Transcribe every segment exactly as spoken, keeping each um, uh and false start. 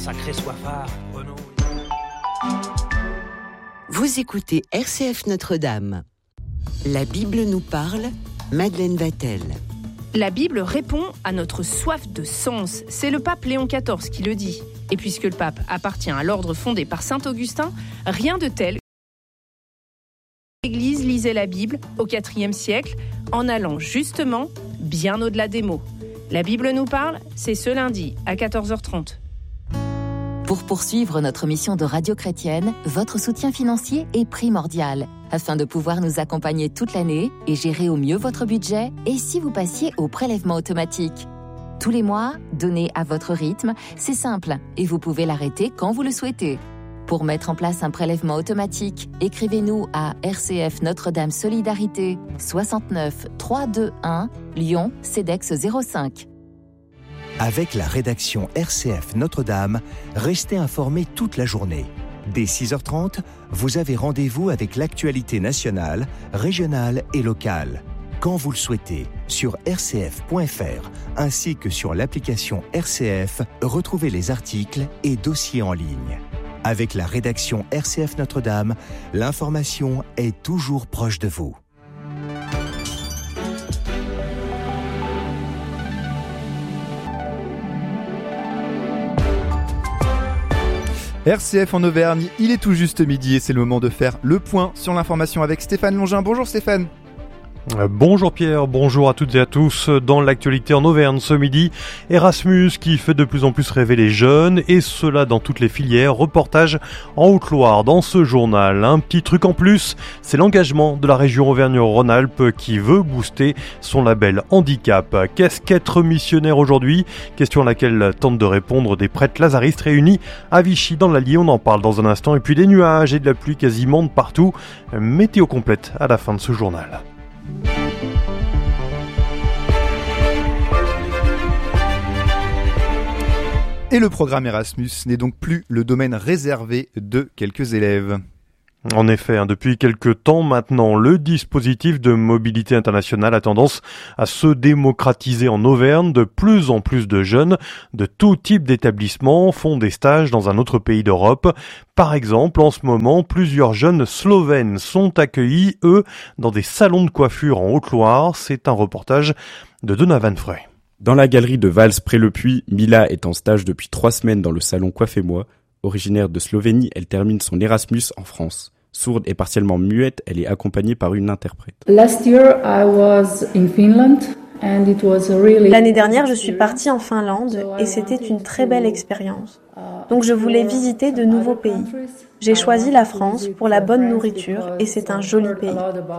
Sacré soifard, Renaud. Vous écoutez R C F Notre-Dame. La Bible nous parle, Madeleine Vatel. La Bible répond à notre soif de sens. C'est le pape Léon quatorze qui le dit. Et puisque le pape appartient à l'ordre fondé par saint Augustin, rien de tel. L'Église lisait la Bible au quatrième siècle en allant justement bien au-delà des mots. La Bible nous parle, c'est ce lundi à quatorze heures trente. Pour poursuivre notre mission de radio chrétienne, votre soutien financier est primordial afin de pouvoir nous accompagner toute l'année et gérer au mieux votre budget. Et si vous passiez au prélèvement automatique ? Tous les mois, donnez à votre rythme, c'est simple et vous pouvez l'arrêter quand vous le souhaitez. Pour mettre en place un prélèvement automatique, écrivez-nous à R C F Notre-Dame Solidarité soixante-neuf trois cent vingt-et-un Lyon, CEDEX zéro cinq. Avec la rédaction R C F Notre-Dame, restez informés toute la journée. Dès six heures trente, vous avez rendez-vous avec l'actualité nationale, régionale et locale. Quand vous le souhaitez, sur r c f point f r ainsi que sur l'application R C F, retrouvez les articles et dossiers en ligne. Avec la rédaction R C F Notre-Dame, l'information est toujours proche de vous. R C F en Auvergne, il est tout juste midi et c'est le moment de faire le point sur l'information avec Stéphane Longin. Bonjour Stéphane. Bonjour Pierre, bonjour à toutes et à tous. Dans l'actualité en Auvergne ce midi, Erasmus qui fait de plus en plus rêver les jeunes et cela dans toutes les filières. Reportage en Haute-Loire dans ce journal. Un petit truc en plus, c'est l'engagement de la région Auvergne-Rhône-Alpes qui veut booster son label handicap. Qu'est-ce qu'être missionnaire aujourd'hui ? Question à laquelle tentent de répondre des prêtres lazaristes réunis à Vichy dans l'Allier. On en parle dans un instant. Et puis des nuages et de la pluie quasiment de partout. Météo complète à la fin de ce journal. Et le programme Erasmus n'est donc plus le domaine réservé de quelques élèves. En effet, hein, depuis quelques temps maintenant, le dispositif de mobilité internationale a tendance à se démocratiser en Auvergne. De plus en plus de jeunes de tout type d'établissements font des stages dans un autre pays d'Europe. Par exemple, en ce moment, plusieurs jeunes Slovènes sont accueillis, eux, dans des salons de coiffure en Haute-Loire. C'est un reportage de Donna Van Frey. Dans la galerie de Vals-près-le-Puy, Mila est en stage depuis trois semaines dans le salon Coiffez-moi. Originaire de Slovénie, elle termine son Erasmus en France. Sourde et partiellement muette, elle est accompagnée par une interprète. Last year I was in Finland and it was really... L'année dernière, je suis partie en Finlande et c'était une très belle expérience. Donc je voulais visiter de nouveaux pays. J'ai choisi la France pour la bonne nourriture et c'est un joli pays.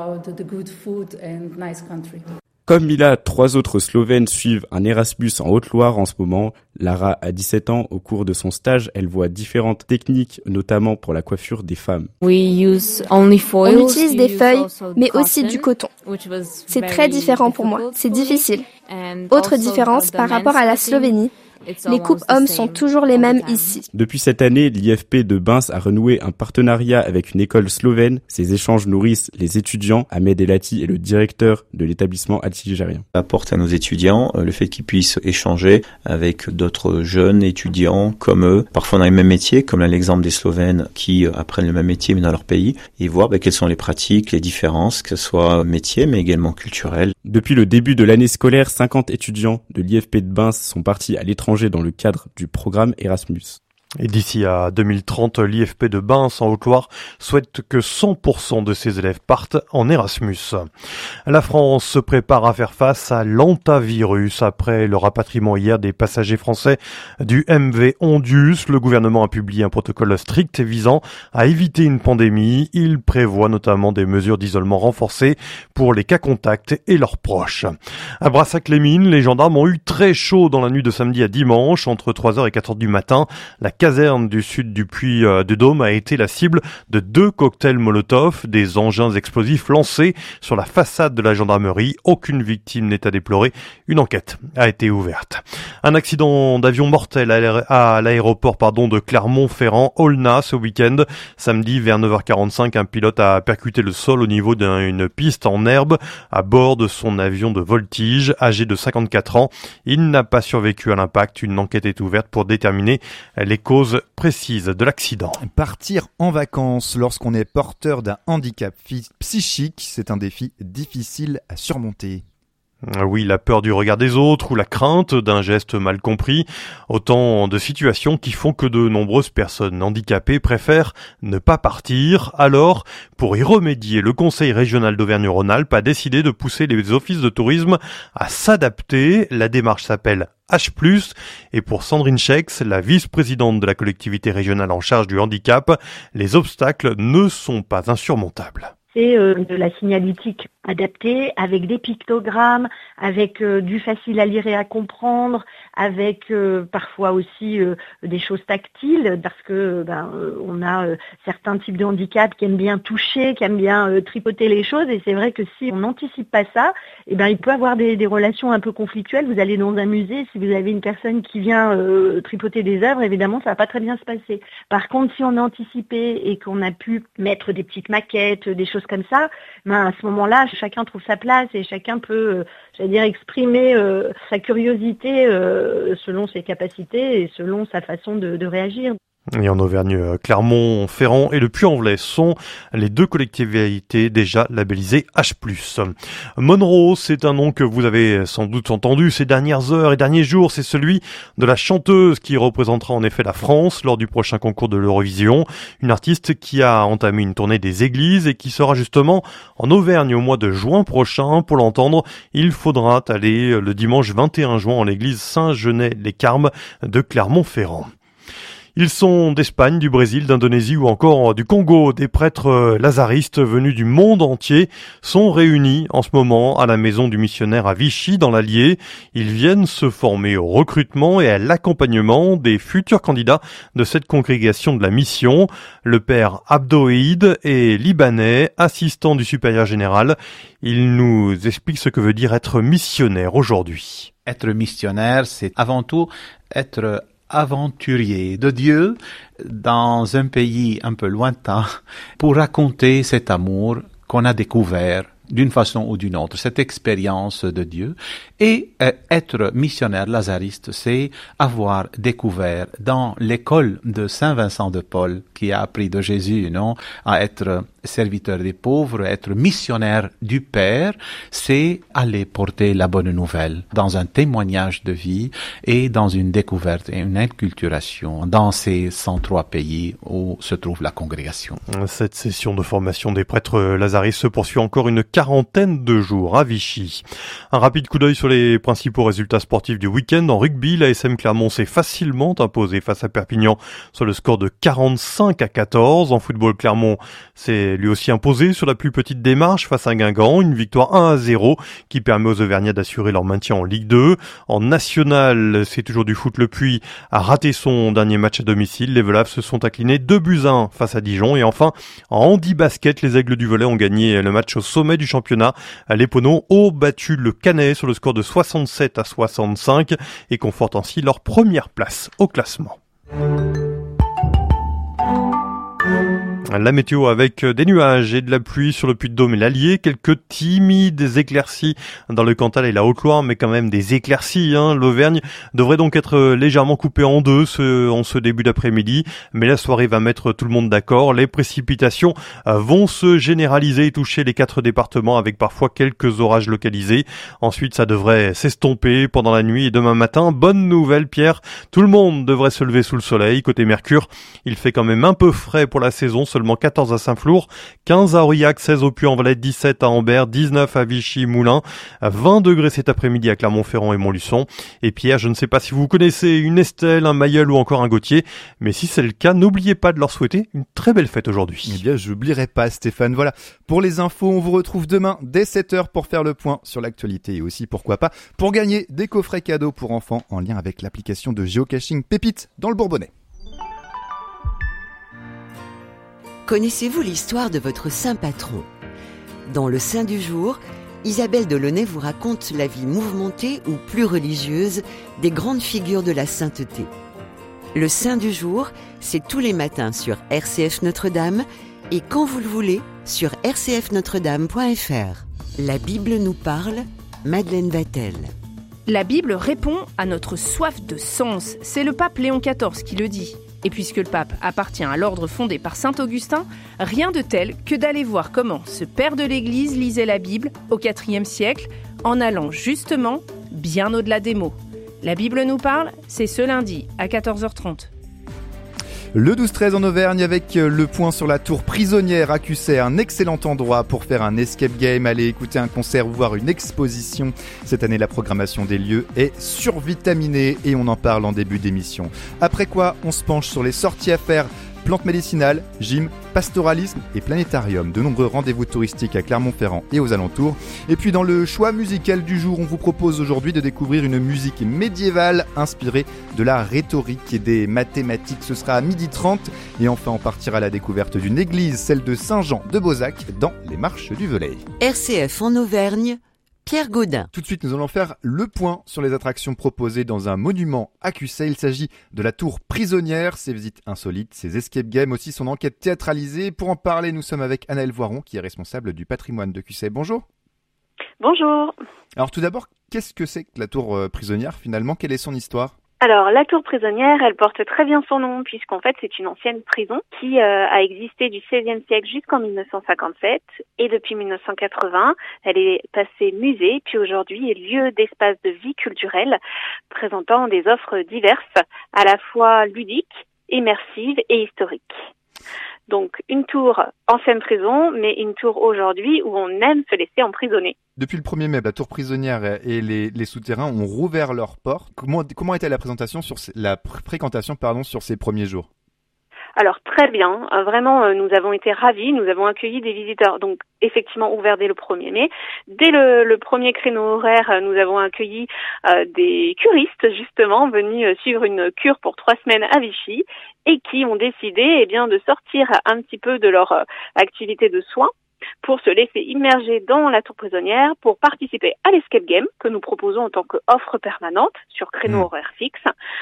Comme Mila, trois autres Slovènes suivent un Erasmus en Haute-Loire en ce moment. Lara a dix-sept ans. Au cours de son stage, elle voit différentes techniques, notamment pour la coiffure des femmes. On utilise des feuilles, mais aussi du coton. C'est très différent pour moi, c'est difficile. Autre différence par rapport à la Slovénie, les coupes hommes sont toujours les mêmes ici. Depuis cette année, l'I F P de Bins a renoué un partenariat avec une école slovène. Ces échanges nourrissent les étudiants. Ahmed Elati est le directeur de l'établissement algérien. Ça apporte à nos étudiants le fait qu'ils puissent échanger avec d'autres jeunes étudiants comme eux, parfois dans les mêmes métiers, comme là l'exemple des Slovènes qui apprennent le même métier mais dans leur pays, et voir bah, quelles sont les pratiques, les différences, que ce soit métier mais également culturel. Depuis le début de l'année scolaire, cinquante étudiants de l'I F P de Bins sont partis à l'étranger dans le cadre du programme Erasmus. Et d'ici à deux mille trente, l'I F P de Bins en Haute-Loire souhaite que cent pour cent de ses élèves partent en Erasmus. La France se prépare à faire face à l'hantavirus. Après le rapatriement hier des passagers français du M V Ondius, le gouvernement a publié un protocole strict visant à éviter une pandémie. Il prévoit notamment des mesures d'isolement renforcées pour les cas contacts et leurs proches. À Brassac-les-Mines, les gendarmes ont eu très chaud dans la nuit de samedi à dimanche, entre trois heures et quatre heures du matin. La caserne du sud du Puy euh, de Dôme a été la cible de deux cocktails Molotov, des engins explosifs lancés sur la façade de la gendarmerie. Aucune victime n'est à déplorer. Une enquête a été ouverte. Un accident d'avion mortel à l'aéroport pardon, de Clermont-Ferrand, Aulnat, ce week-end. Samedi, vers neuf heures quarante-cinq, un pilote a percuté le sol au niveau d'une piste en herbe à bord de son avion de voltige. Âgé de cinquante-quatre ans, il n'a pas survécu à l'impact. Une enquête est ouverte pour déterminer les causes causes précises de l'accident. Partir en vacances lorsqu'on est porteur d'un handicap psychique, c'est un défi difficile à surmonter. Oui, la peur du regard des autres ou la crainte d'un geste mal compris, autant de situations qui font que de nombreuses personnes handicapées préfèrent ne pas partir. Alors, pour y remédier, le Conseil régional d'Auvergne-Rhône-Alpes a décidé de pousser les offices de tourisme à s'adapter. La démarche s'appelle H plus, et pour Sandrine Schex, la vice-présidente de la collectivité régionale en charge du handicap, les obstacles ne sont pas insurmontables. C'est euh, de la signalétique adaptée, avec des pictogrammes, avec euh, du facile à lire et à comprendre, avec euh, parfois aussi euh, des choses tactiles, parce que ben euh, on a euh, certains types de handicap qui aiment bien toucher, qui aiment bien euh, tripoter les choses, et c'est vrai que si on n'anticipe pas ça, eh ben il peut avoir des, des relations un peu conflictuelles. Vous allez dans un musée, si vous avez une personne qui vient euh, tripoter des œuvres, évidemment ça va pas très bien se passer. Par contre, si on a anticipé et qu'on a pu mettre des petites maquettes, des choses comme ça, ben à ce moment-là, chacun trouve sa place et chacun peut, euh, j'allais dire, exprimer euh, sa curiosité euh, selon ses capacités et selon sa façon de, de réagir. Et en Auvergne, Clermont-Ferrand et le Puy-en-Velay sont les deux collectivités déjà labellisées H plus. Monroe, c'est un nom que vous avez sans doute entendu ces dernières heures et derniers jours. C'est celui de la chanteuse qui représentera en effet la France lors du prochain concours de l'Eurovision. Une artiste qui a entamé une tournée des églises et qui sera justement en Auvergne au mois de juin prochain. Pour l'entendre, il faudra aller le dimanche vingt et un juin en l'église Saint-Genès-les-Carmes de Clermont-Ferrand. Ils sont d'Espagne, du Brésil, d'Indonésie ou encore du Congo. Des prêtres lazaristes venus du monde entier sont réunis en ce moment à la maison du missionnaire à Vichy dans l'Allier. Ils viennent se former au recrutement et à l'accompagnement des futurs candidats de cette congrégation de la mission. Le père Abdoïd est libanais, assistant du supérieur général. Il nous explique ce que veut dire être missionnaire aujourd'hui. Être missionnaire, c'est avant tout être aventurier de Dieu dans un pays un peu lointain pour raconter cet amour qu'on a découvert d'une façon ou d'une autre, cette expérience de Dieu. Et euh, être missionnaire lazariste, c'est avoir découvert dans l'école de Saint Vincent de Paul, qui a appris de Jésus, non, à être serviteur des pauvres, être missionnaire du Père, c'est aller porter la bonne nouvelle dans un témoignage de vie et dans une découverte et une inculturation dans ces cent trois pays où se trouve la congrégation. Cette session de formation des prêtres lazaristes se poursuit encore une quarantaine de jours à Vichy. Un rapide coup d'œil sur les principaux résultats sportifs du week-end. En rugby, l'A S M Clermont s'est facilement imposé face à Perpignan sur le score de quarante-cinq à quatorze. En football, Clermont s'est lui aussi imposé sur la plus petite démarche face à Guingamp. Une victoire un à zéro qui permet aux Auvergnats d'assurer leur maintien en Ligue deux. En national, c'est toujours du foot. Le Puy a raté son dernier match à domicile. Les Velaves se sont inclinés deux buts à un face à Dijon. Et enfin, en handi-basket, les Aigles du Velay ont gagné le match au sommet du championnat. Les Poneaux ont battu le Canet sur le score de soixante-sept à soixante-cinq et confortent ainsi leur première place au classement. La météo avec des nuages et de la pluie sur le Puy-de-Dôme et l'Allier, quelques timides éclaircies dans le Cantal et la Haute-Loire, mais quand même des éclaircies. Hein. L'Auvergne devrait donc être légèrement coupée en deux ce, en ce début d'après-midi, mais la soirée va mettre tout le monde d'accord. Les précipitations vont se généraliser et toucher les quatre départements avec parfois quelques orages localisés. Ensuite, ça devrait s'estomper pendant la nuit et demain matin. Bonne nouvelle, Pierre, tout le monde devrait se lever sous le soleil. Côté Mercure, il fait quand même un peu frais pour la saison, seulement quatorze à Saint-Flour, quinze à Aurillac, seize au Puy-en-Velay, dix-sept à Ambert, dix-neuf à Vichy-Moulins, vingt degrés cet après-midi à Clermont-Ferrand et Montluçon. Et Pierre, je ne sais pas si vous connaissez une Estelle, un Mailleul ou encore un Gauthier, mais si c'est le cas, n'oubliez pas de leur souhaiter une très belle fête aujourd'hui. Eh bien, j'oublierai pas, Stéphane. Voilà, pour les infos, on vous retrouve demain dès sept heures pour faire le point sur l'actualité et aussi, pourquoi pas, pour gagner des coffrets cadeaux pour enfants en lien avec l'application de géocaching Pépite dans le Bourbonnais. Connaissez-vous l'histoire de votre saint patron ? Dans le Saint du jour, Isabelle Delaunay vous raconte la vie mouvementée ou plus religieuse des grandes figures de la sainteté. Le Saint du jour, c'est tous les matins sur R C F Notre-Dame et quand vous le voulez sur r c f notre dame point f r. La Bible nous parle, Madeleine Vatel. La Bible répond à notre soif de sens. C'est le pape Léon quatorze qui le dit. Et puisque le pape appartient à l'ordre fondé par saint Augustin, rien de tel que d'aller voir comment ce père de l'Église lisait la Bible au quatrième siècle, en allant justement bien au-delà des mots. La Bible nous parle, c'est ce lundi à quatorze heures trente. Le douze treize en Auvergne avec le point sur la tour prisonnière à Cusset, un excellent endroit pour faire un escape game, aller écouter un concert ou voir une exposition. Cette année, la programmation des lieux est survitaminée et on en parle en début d'émission. Après quoi, on se penche sur les sorties à faire. Plantes médicinales, gym, pastoralisme et planétarium. De nombreux rendez-vous touristiques à Clermont-Ferrand et aux alentours. Et puis dans le choix musical du jour, on vous propose aujourd'hui de découvrir une musique médiévale inspirée de la rhétorique et des mathématiques. Ce sera à midi trente. Et enfin, on partira à la découverte d'une église, celle de Saint-Jean de Beauzac, dans les Marches du Velay. R C F en Auvergne, Pierre Gaudin. Tout de suite, nous allons faire le point sur les attractions proposées dans un monument à Cusset. Il s'agit de la tour prisonnière, ses visites insolites, ses escape games, aussi son enquête théâtralisée. Pour en parler, nous sommes avec Anaëlle Voiron, qui est responsable du patrimoine de Cusset. Bonjour. Bonjour. Alors tout d'abord, qu'est-ce que c'est que la tour euh, prisonnière finalement? Quelle est son histoire? Alors, la tour prisonnière, elle porte très bien son nom, puisqu'en fait, c'est une ancienne prison qui euh, a existé du seizième siècle jusqu'en mille neuf cent cinquante-sept. Et depuis mille neuf cent quatre-vingts, elle est passée musée, puis aujourd'hui est lieu d'espace de vie culturelle, présentant des offres diverses, à la fois ludiques, immersives et historiques. Donc, une tour ancienne prison, mais une tour aujourd'hui où on aime se laisser emprisonner. Depuis le premier mai, la tour prisonnière et les, les souterrains ont rouvert leurs portes. Comment, comment était la présentation sur la fréquentation pardon, sur ces premiers jours? Alors très bien, vraiment nous avons été ravis, nous avons accueilli des visiteurs, donc effectivement ouvert dès le premier mai. Dès le, le premier créneau horaire, nous avons accueilli euh, des curistes justement venus suivre une cure pour trois semaines à Vichy et qui ont décidé eh bien de sortir un petit peu de leur euh, activité de soins pour se laisser immerger dans la tour prisonnière, pour participer à l'escape game que nous proposons en tant qu'offre permanente sur créneau mmh. horaire fixe.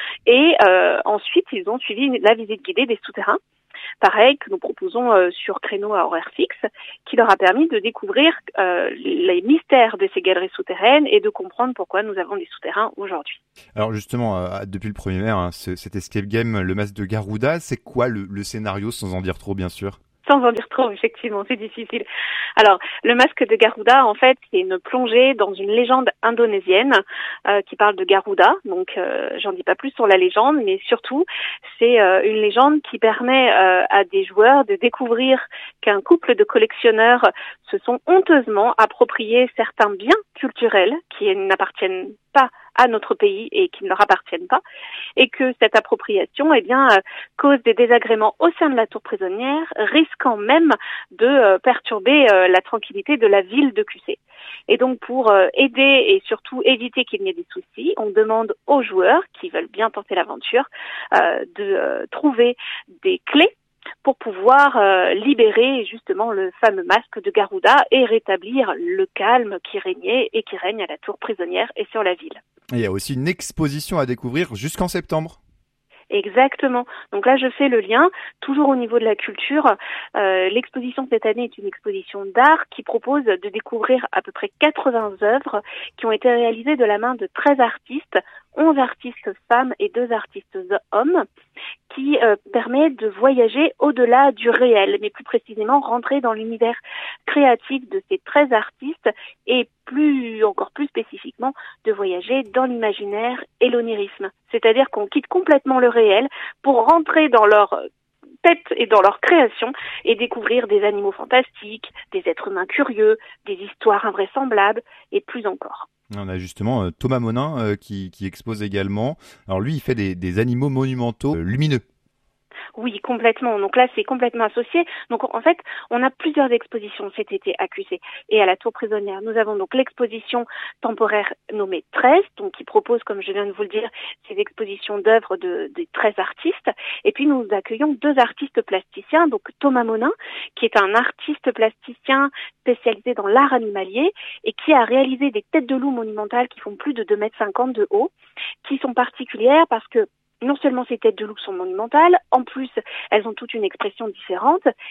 Et euh, ensuite, ils ont suivi la visite guidée des souterrains, pareil, que nous proposons euh, sur créneau à horaire fixe, qui leur a permis de découvrir euh, les mystères de ces galeries souterraines et de comprendre pourquoi nous avons des souterrains aujourd'hui. Alors justement, euh, depuis le premier mai, hein, ce, cet escape game, le masque de Garuda, c'est quoi le, le scénario, sans en dire trop bien sûr? Sans en dire trop, effectivement, c'est difficile. Alors, le masque de Garuda, en fait, c'est une plongée dans une légende indonésienne euh, qui parle de Garuda. Donc, euh, j'en dis pas plus sur la légende, mais surtout, c'est euh, une légende qui permet euh, à des joueurs de découvrir qu'un couple de collectionneurs se sont honteusement appropriés certains biens culturels qui n'appartiennent pas à notre pays et qui ne leur appartiennent pas, et que cette appropriation eh bien, euh, cause des désagréments au sein de la tour prisonnière, risquant même de euh, perturber euh, la tranquillité de la ville de Cusset. Et donc pour euh, aider et surtout éviter qu'il n'y ait des soucis, on demande aux joueurs qui veulent bien tenter l'aventure euh, de euh, trouver des clés pour pouvoir euh, libérer justement le fameux masque de Garuda et rétablir le calme qui régnait et qui règne à la tour prisonnière et sur la ville. Et il y a aussi une exposition à découvrir jusqu'en septembre. Exactement. Donc là, je fais le lien, toujours au niveau de la culture. Euh, l'exposition cette année est une exposition d'art qui propose de découvrir à peu près quatre-vingts œuvres qui ont été réalisées de la main de treize artistes, onze artistes femmes et deux artistes hommes, qui euh, permet de voyager au-delà du réel, mais plus précisément rentrer dans l'univers créatif de ces treize artistes et plus, encore plus spécifiquement, de voyager dans l'imaginaire et l'onirisme. C'est-à-dire qu'on quitte complètement le réel pour rentrer dans leur tête et dans leur création et découvrir des animaux fantastiques, des êtres humains curieux, des histoires invraisemblables et plus encore. On a justement euh, Thomas Monin euh, qui, qui expose également. Alors lui, il fait des, des animaux monumentaux euh, lumineux. Oui, complètement. Donc là, c'est complètement associé. Donc en fait, on a plusieurs expositions cet été à Cusset et à la tour prisonnière. Nous avons donc l'exposition temporaire nommée treize, donc qui propose, comme je viens de vous le dire, ces expositions d'œuvres de, de treize artistes. Et puis nous accueillons deux artistes plasticiens, donc Thomas Monin, qui est un artiste plasticien spécialisé dans l'art animalier et qui a réalisé des têtes de loup monumentales qui font plus de deux mètres cinquante de haut, qui sont particulières parce que non seulement ces têtes de loup sont monumentales, en plus elles ont toute une expression différente.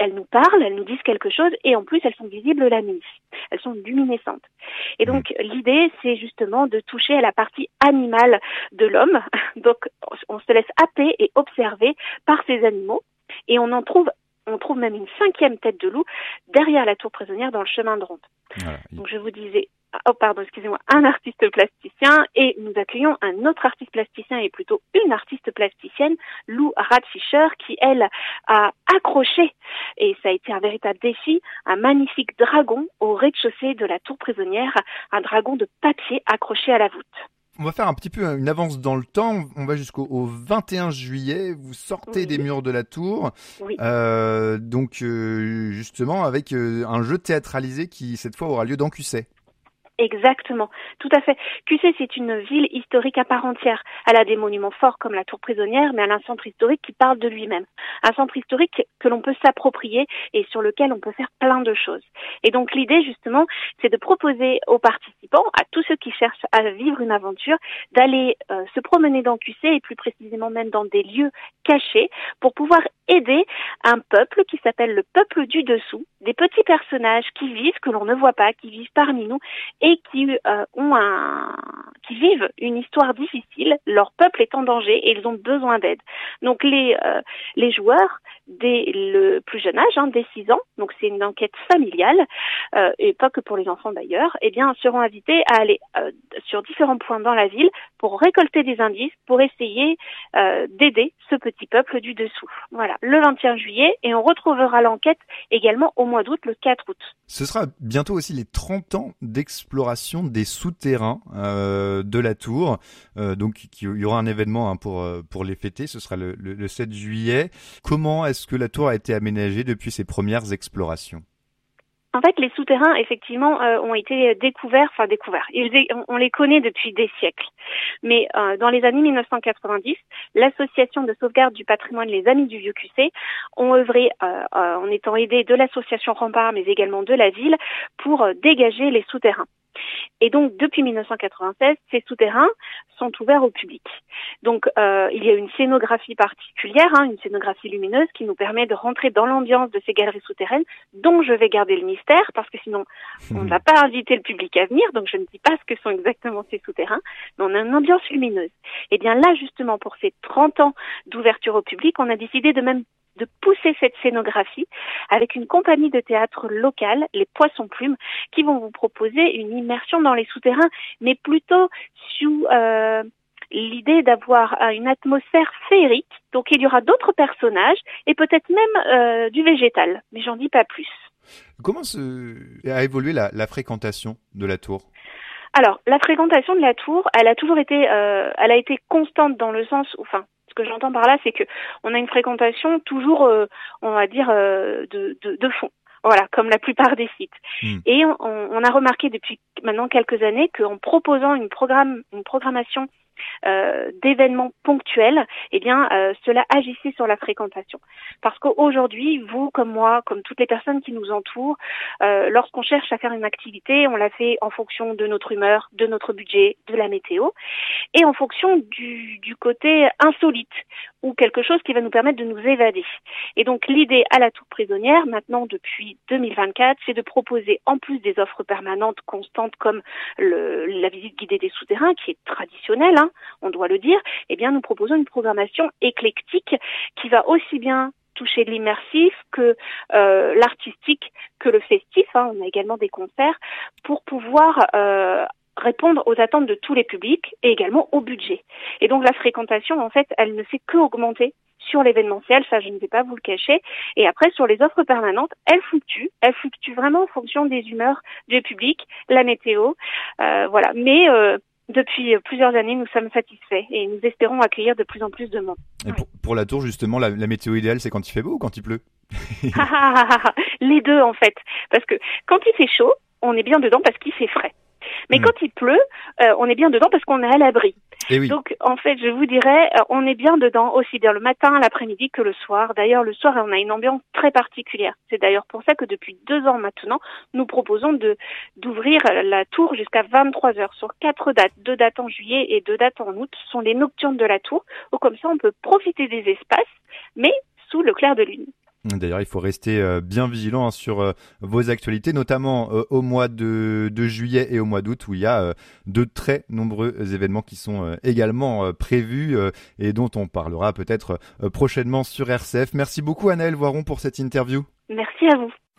elles nous parlent, elles nous disent quelque chose, et en plus, elles sont visibles la nuit. Elles sont luminescentes. Et donc, l'idée, c'est justement de toucher à la partie animale de l'homme. Donc, on se laisse happer et observer par ces animaux, et on en trouve On trouve même une cinquième tête de loup derrière la tour prisonnière dans le chemin de ronde. Voilà. Donc je vous disais, oh pardon, excusez-moi, un artiste plasticien, et nous accueillons un autre artiste plasticien et plutôt une artiste plasticienne, Lou Radfischer, qui elle a accroché, et ça a été un véritable défi, un magnifique dragon au rez-de-chaussée de la tour prisonnière, un dragon de papier accroché à la voûte. On va faire un petit peu une avance dans le temps. On va jusqu'au au vingt et un juillet. Vous sortez oui. des murs de la tour. Oui. Euh, donc, euh, justement, avec euh, un jeu théâtralisé qui, cette fois, aura lieu dans Cusset. Exactement, tout à fait. Cusset, c'est une ville historique à part entière. Elle a des monuments forts comme la tour prisonnière, mais elle a un centre historique qui parle de lui-même. Un centre historique que l'on peut s'approprier et sur lequel on peut faire plein de choses. Et donc l'idée, justement, c'est de proposer aux participants, à tous ceux qui cherchent à vivre une aventure, d'aller euh, se promener dans Cusset, et plus précisément même dans des lieux cachés, pour pouvoir aider un peuple qui s'appelle le peuple du dessous, des petits personnages qui vivent, que l'on ne voit pas, qui vivent parmi nous, et qui euh, ont un, qui vivent une histoire difficile. Leur peuple est en danger et ils ont besoin d'aide. Donc les euh, les joueurs dès le plus jeune âge, hein, dès six ans, donc c'est une enquête familiale euh, et pas que pour les enfants d'ailleurs, eh bien seront invités à aller euh, sur différents points dans la ville pour récolter des indices, pour essayer euh, d'aider ce petit peuple du dessous. Voilà, le vingt et un juillet, et on retrouvera l'enquête également au mois d'août, le quatre août. Ce sera bientôt aussi les trente ans d'exploration des souterrains euh, de la tour. Euh, donc il y aura un événement hein, pour pour les fêter. Ce sera le, le, le sept juillet. Comment est-ce que la tour a été aménagée depuis ses premières explorations ? En fait, les souterrains, effectivement, euh, ont été découverts, enfin découverts. Ils, on les connaît depuis des siècles. Mais euh, dans les années mille neuf cent quatre-vingt-dix, l'association de sauvegarde du patrimoine Les Amis du Vieux-Cusset ont œuvré euh, euh, en étant aidés de l'association Rempart, mais également de la ville, pour euh, dégager les souterrains. Et donc, depuis mille neuf cent quatre-vingt-seize, ces souterrains sont ouverts au public. Donc, euh, il y a une scénographie particulière, hein, une scénographie lumineuse qui nous permet de rentrer dans l'ambiance de ces galeries souterraines, dont je vais garder le mystère, parce que sinon, on ne va pas inviter le public à venir, donc je ne dis pas ce que sont exactement ces souterrains, mais on a une ambiance lumineuse. Et bien là, justement, pour ces trente ans d'ouverture au public, on a décidé de même de pousser cette scénographie avec une compagnie de théâtre locale, les Poissons Plumes, qui vont vous proposer une immersion dans les souterrains, mais plutôt sous euh, l'idée d'avoir euh, une atmosphère féerique. Donc il y aura d'autres personnages et peut-être même euh, du végétal, mais j'en dis pas plus. Comment se... a évolué la, la fréquentation de la tour ? Alors, la fréquentation de la tour, elle a toujours été, euh, elle a été constante dans le sens, où, enfin, ce que j'entends par là, c'est que on a une fréquentation toujours, euh, on va dire, euh, de, de, de fond. Voilà, comme la plupart des sites. Mmh. Et on, on a remarqué depuis maintenant quelques années qu'en proposant une programme, une programmation Euh, d'événements ponctuels, eh bien, euh, cela agissait sur la fréquentation. Parce qu'aujourd'hui, vous, comme moi, comme toutes les personnes qui nous entourent, euh, lorsqu'on cherche à faire une activité, on la fait en fonction de notre humeur, de notre budget, de la météo, et en fonction du, du côté insolite, ou quelque chose qui va nous permettre de nous évader. Et donc, l'idée à la tour prisonnière, maintenant depuis deux mille vingt-quatre, c'est de proposer, en plus des offres permanentes, constantes, comme le, la visite guidée des souterrains, qui est traditionnelle, hein, on doit le dire, eh bien, nous proposons une programmation éclectique qui va aussi bien toucher l'immersif que euh, l'artistique, que le festif, hein. On a également des concerts pour pouvoir euh, répondre aux attentes de tous les publics et également au budget. Et donc la fréquentation, en fait, elle ne fait qu'augmenter sur l'événementiel, ça je ne vais pas vous le cacher. Et après, sur les offres permanentes, elles fluctuent. Elles fluctuent vraiment en fonction des humeurs du public, la météo, euh, voilà. Mais euh, depuis plusieurs années, nous sommes satisfaits et nous espérons accueillir de plus en plus de monde. Et pour, pour la tour, justement, la, la météo idéale, c'est quand il fait beau ou quand il pleut ? Les deux, en fait. Parce que quand il fait chaud, on est bien dedans parce qu'il fait frais. Mais mmh. quand il pleut, euh, on est bien dedans parce qu'on est à l'abri. Et oui. Donc, en fait, je vous dirais, euh, on est bien dedans aussi bien le matin, l'après-midi que le soir. D'ailleurs, le soir, on a une ambiance très particulière. C'est d'ailleurs pour ça que depuis deux ans maintenant, nous proposons de d'ouvrir la tour jusqu'à vingt-trois heures sur quatre dates. Deux dates en juillet et deux dates en août. Ce sont les nocturnes de la tour, où comme ça, on peut profiter des espaces, mais sous le clair de lune. D'ailleurs, il faut rester euh, bien vigilant hein, sur euh, vos actualités, notamment euh, au mois de, de juillet et au mois d'août, où il y a euh, de très nombreux événements qui sont euh, également euh, prévus euh, et dont on parlera peut-être euh, prochainement sur R C F. Merci beaucoup Anaëlle Voiron pour cette interview. Merci à vous.